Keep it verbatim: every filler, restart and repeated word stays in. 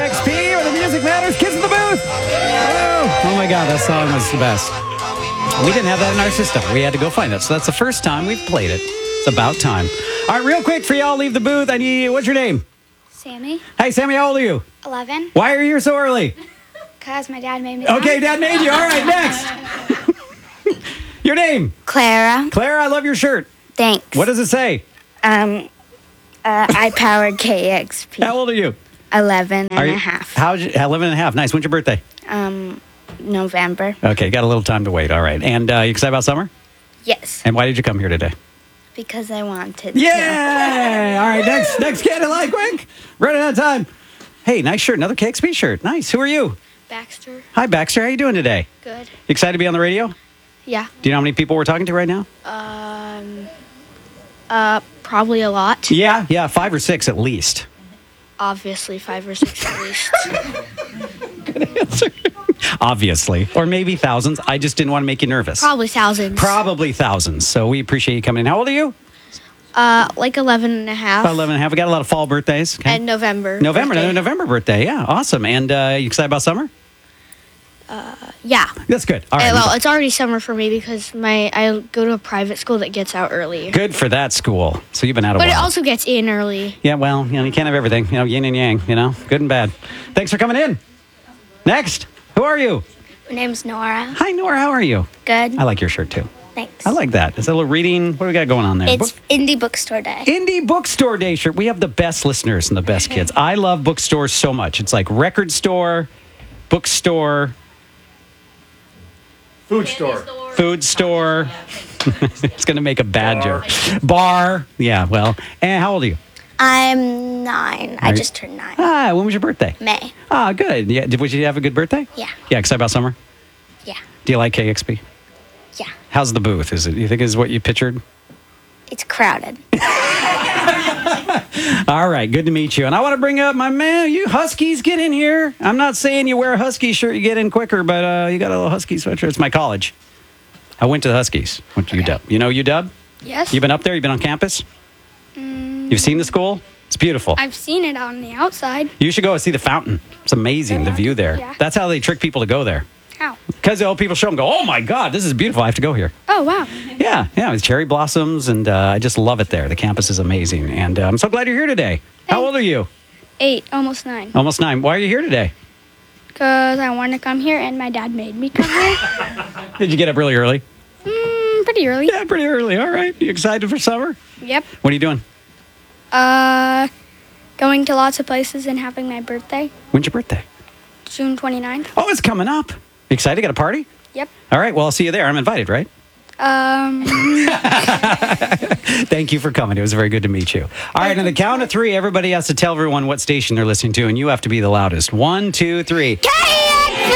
X P, where the music matters. Kids in the booth. Oh, oh my God, that song was the best. We didn't have that in our system. We had to go find it. So that's the first time we've played it. It's about time. All right, real quick for y'all, leave the booth. I need, what's your name? Sammy. Hey, Sammy, how old are you? eleven. Why are you here so early? Because my dad made me. Okay, Dad made you. All right, next. Your name? Clara. Clara, I love your shirt. Thanks. What does it say? Um, uh, I powered K X P. How old are you? eleven and Are you- a half. How's you, eleven and a half. Nice. When's your birthday? Um, November. Okay, got a little time to wait. All right. And uh, you excited about summer? Yes. And why did you come here today? Because I wanted. Yay! All right, next next candidate, quick. Running out of time. Hey, nice shirt. Another K X P shirt. Nice. Who are you? to. Baxter. Hi, Baxter. How you doing today? Good. You excited to be on the radio? Yeah. Do you know how many people we're talking to right now? Um. Uh, probably a lot. Yeah, yeah, five or six at least. Obviously, five or six at least. Obviously. Or maybe thousands. I just didn't want to make you nervous. Probably thousands. Probably thousands. So we appreciate you coming in. How old are you? Uh, like eleven and a half. About eleven and a half. We got a lot of fall birthdays. Okay. And November. November, birthday. November birthday. Yeah, awesome. And uh, you excited about summer? Yeah. That's good. All Uh, right. well, it's already summer for me because my I go to a private school that gets out early. Good for that school. So you've been out a But it while. also gets in early. Yeah, well, you know, you can't have everything. You know, yin and yang, you know, good and bad. Thanks for coming in. Next. Who are you? My name's Nora. Hi, Nora. How are you? Good. I like your shirt, too. Thanks. I like that. Is that a little reading? What do we got going on there? It's Book- Indie Bookstore Day. Indie Bookstore Day shirt. We have the best listeners and the best kids. I love bookstores so much. It's like record store, bookstore, Food store. food store. It's going to make a bad Bar. joke. Bar. Yeah, well. And how old are you? I'm nine. I Are you- just turned nine. Ah, when was your birthday? May. Ah, good. Yeah, did, would you have a good birthday? Yeah. Yeah, excited about summer? Yeah. Do you like K X P? Yeah. How's the booth? Is it, you think is what you pictured? It's crowded. All right, good to meet you. And I want to bring up my man, you Huskies, get in here. I'm not saying you wear a Husky shirt, you get in quicker, but uh, you got a little Husky sweatshirt. It's my college. I went to the Huskies. Went to U W. You know U W? Yes. You've been up there? You've been on campus? You've seen the school? It's beautiful. I've seen it on the outside. You should go and see the fountain. It's amazing, the view there. Yeah. That's how they trick people to go there. How? Because the old people show them, go, oh my God, this is beautiful. I have to go here. Oh, wow. Yeah, yeah, with cherry blossoms, and uh, I just love it there. The campus is amazing, and uh, I'm so glad you're here today. How Thanks. old are you? Eight, almost nine. Almost nine. Why are you here today? Because I wanted to come here and my dad made me come here. Did you get up really early? Mm, pretty early. Yeah, pretty early. All right. You excited for summer? Yep. What are you doing? Uh, going to lots of places and having my birthday, When's your birthday? June twenty-ninth. Oh, it's coming up. You excited? Got a party? Yep. All right. Well, I'll see you there. I'm invited, right? Um, Thank you for coming. It was very good to meet you. All right. On the count of three, everybody has to tell everyone what station they're listening to, and you have to be the loudest. One, two, three. K